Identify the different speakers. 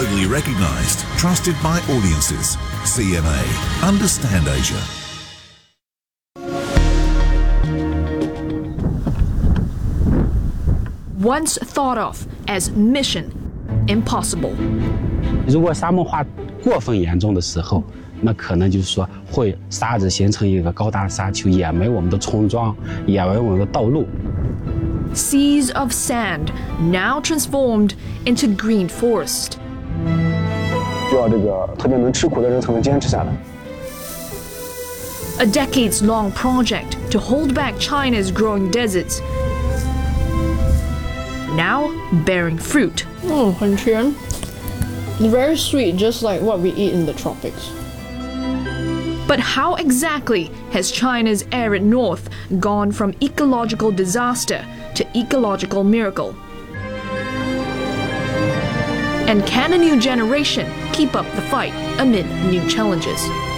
Speaker 1: globally recognized, trusted by audiences. CMA. Understand Asia.
Speaker 2: Once thought of as mission impossible.
Speaker 3: 如果沙漠化过分严重的时候，那可能就是说会沙子形成一个高大的沙丘，掩埋我们的村庄，掩埋我们的道路。
Speaker 2: Seas of sand now transformed into green forest.
Speaker 4: 需要这个特别能吃苦的人才能坚持下来。
Speaker 2: A decades-long project to hold back China's growing deserts, now bearing fruit.
Speaker 5: 很甜 very sweet, just like what we eat in the tropics.
Speaker 2: But how exactly has China's arid north gone from ecological disaster to ecological miracle? And can a new generation keep up the fight amid new challenges?